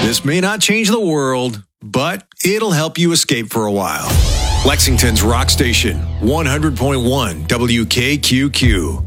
This may not change the world, but it'll help you escape for a while. Lexington's Rock Station, 100.1 WKQQ.